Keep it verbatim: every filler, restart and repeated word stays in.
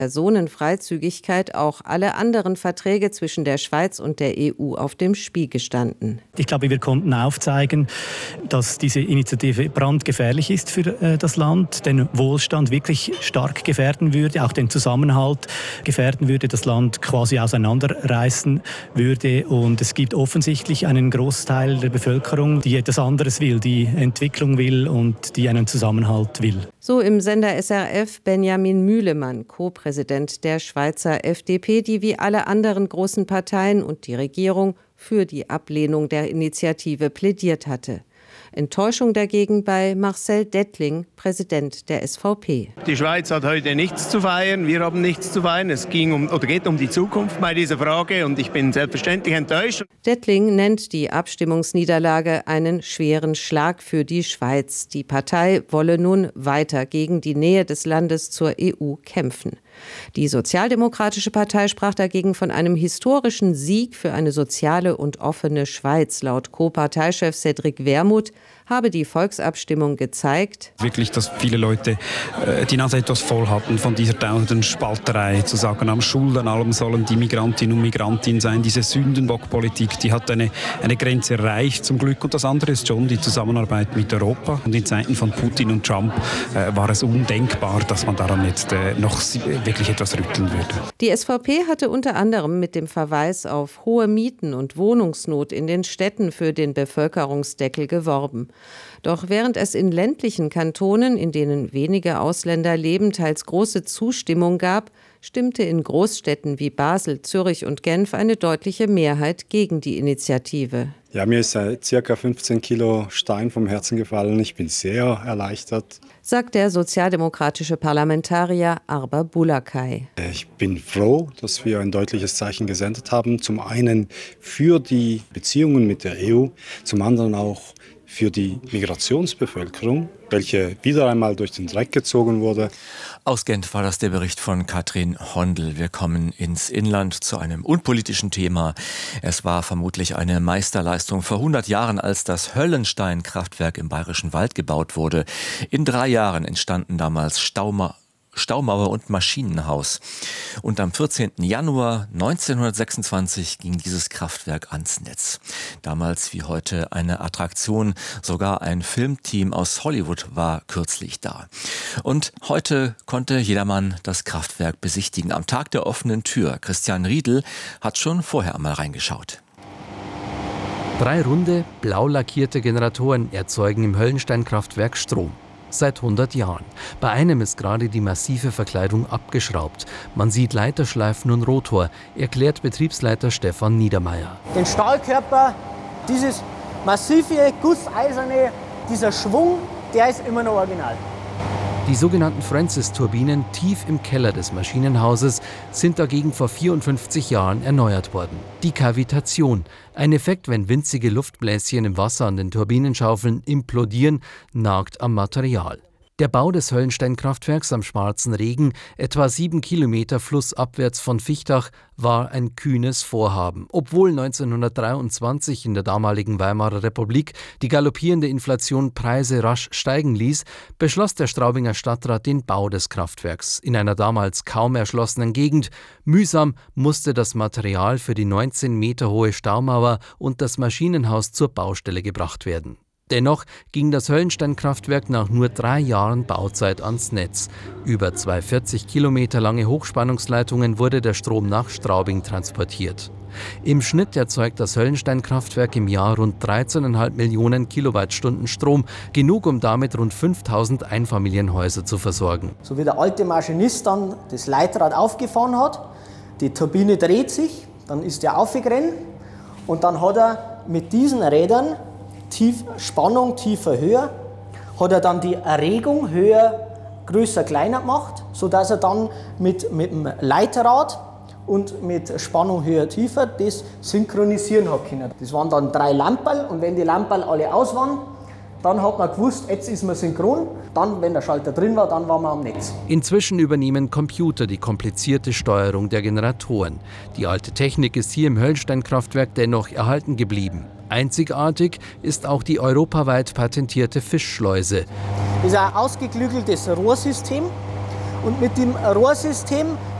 Personenfreizügigkeit auch alle anderen Verträge zwischen der Schweiz und der E U auf dem Spiel gestanden. Ich glaube, wir konnten aufzeigen, dass diese Initiative brandgefährlich ist für äh, das Land, den Wohlstand wirklich stark gefährden würde, auch den Zusammenhalt gefährden würde, das Land quasi auseinanderreißen würde. Und es gibt offensichtlich einen Großteil der Bevölkerung, die etwas anderes will, die Entwicklung will und die einen Zusammenhalt will. So im Sender S R F Benjamin Mühlemann, Co-Präsident der Schweizer F D P, die wie alle anderen großen Parteien und die Regierung für die Ablehnung der Initiative plädiert hatte. Enttäuschung dagegen bei Marcel Dettling, Präsident der S V P. Die Schweiz hat heute nichts zu feiern, wir haben nichts zu feiern. Es ging um, oder geht um die Zukunft bei dieser Frage und ich bin selbstverständlich enttäuscht. Dettling nennt die Abstimmungsniederlage einen schweren Schlag für die Schweiz. Die Partei wolle nun weiter gegen die Nähe des Landes zur E U kämpfen. Die Sozialdemokratische Partei sprach dagegen von einem historischen Sieg für eine soziale und offene Schweiz. Laut Co-Parteichef Cédric Wermuth habe die Volksabstimmung gezeigt, wirklich, dass viele Leute äh, die Nase etwas voll hatten von dieser dauernden Spalterei, zu sagen, am Schuld an allem sollen die Migrantinnen und Migranten sein. Diese Sündenbockpolitik, die hat eine, eine Grenze erreicht zum Glück. Und das andere ist schon die Zusammenarbeit mit Europa. Und in Zeiten von Putin und Trump äh, war es undenkbar, dass man daran jetzt äh, noch wirklich etwas rütteln würde. Die S V P hatte unter anderem mit dem Verweis auf hohe Mieten und Wohnungsnot in den Städten für den Bevölkerungsdeckel geworben. Doch während es in ländlichen Kantonen, in denen wenige Ausländer leben, teils große Zustimmung gab, stimmte in Großstädten wie Basel, Zürich und Genf eine deutliche Mehrheit gegen die Initiative. Ja, mir ist äh, circa fünfzehn Kilo Stein vom Herzen gefallen. Ich bin sehr erleichtert, sagt der sozialdemokratische Parlamentarier Arba Bulakai. Ich bin froh, dass wir ein deutliches Zeichen gesendet haben. Zum einen für die Beziehungen mit der E U, zum anderen auch für die Migrationsbevölkerung, welche wieder einmal durch den Dreck gezogen wurde. Aus Genf war das der Bericht von Katrin Hondel. Wir kommen ins Inland zu einem unpolitischen Thema. Es war vermutlich eine Meisterleistung vor hundert Jahren, als das Höllenstein-Kraftwerk im Bayerischen Wald gebaut wurde. In drei Jahren entstanden damals Stauma Staumauer und Maschinenhaus. Und am vierzehnten Januar neunzehnhundertsechsundzwanzig ging dieses Kraftwerk ans Netz. Damals wie heute eine Attraktion, sogar ein Filmteam aus Hollywood war kürzlich da. Und heute konnte jedermann das Kraftwerk besichtigen. Am Tag der offenen Tür. Christian Riedl hat schon vorher einmal reingeschaut. Drei runde, blau lackierte Generatoren erzeugen im Höllenstein-Kraftwerk Strom. Seit hundert Jahren. Bei einem ist gerade die massive Verkleidung abgeschraubt. Man sieht Leiterschleifen und Rotor, erklärt Betriebsleiter Stefan Niedermeyer. Den Stahlkörper, dieses massive, gusseiserne, dieser Schwung, der ist immer noch original. Die sogenannten Francis-Turbinen tief im Keller des Maschinenhauses sind dagegen vor vierundfünfzig Jahren erneuert worden. Die Kavitation, ein Effekt, wenn winzige Luftbläschen im Wasser an den Turbinenschaufeln implodieren, nagt am Material. Der Bau des Höllenstein-Kraftwerks am Schwarzen Regen, etwa sieben Kilometer flussabwärts von Fichtach, war ein kühnes Vorhaben. Obwohl neunzehnhundertdreiundzwanzig in der damaligen Weimarer Republik die galoppierende Inflation Preise rasch steigen ließ, beschloss der Straubinger Stadtrat den Bau des Kraftwerks in einer damals kaum erschlossenen Gegend. Mühsam musste das Material für die neunzehn Meter hohe Staumauer und das Maschinenhaus zur Baustelle gebracht werden. Dennoch ging das Höllenstein-Kraftwerk nach nur drei Jahren Bauzeit ans Netz. Über zwei vierzig Kilometer lange Hochspannungsleitungen wurde der Strom nach Straubing transportiert. Im Schnitt erzeugt das Höllenstein-Kraftwerk im Jahr rund dreizehn Komma fünf Millionen Kilowattstunden Strom, genug, um damit rund fünftausend Einfamilienhäuser zu versorgen. So wie der alte Maschinist dann das Leitrad aufgefahren hat, die Turbine dreht sich, dann ist er aufgerannt und dann hat er mit diesen Rädern Tief, Spannung tiefer, höher, hat er dann die Erregung höher, größer, kleiner gemacht, sodass er dann mit, mit dem Leiterrad und mit Spannung höher, tiefer das synchronisieren hat können. Das waren dann drei Lamperl und wenn die Lamperl alle aus waren, dann hat man gewusst, jetzt ist man synchron. Dann, wenn der Schalter drin war, dann waren wir am Netz. Inzwischen übernehmen Computer die komplizierte Steuerung der Generatoren. Die alte Technik ist hier im Höllenstein-Kraftwerk dennoch erhalten geblieben. Einzigartig ist auch die europaweit patentierte Fischschleuse. Das ist ein ausgeklügeltes Rohrsystem. Und mit dem Rohrsystem